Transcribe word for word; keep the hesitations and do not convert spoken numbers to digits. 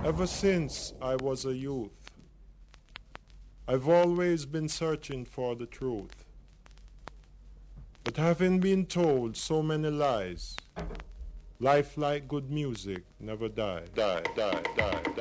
Ever since I was a youth, I've always been searching for the truth. But having been told so many lies, life like good music never die, die, die, die, die.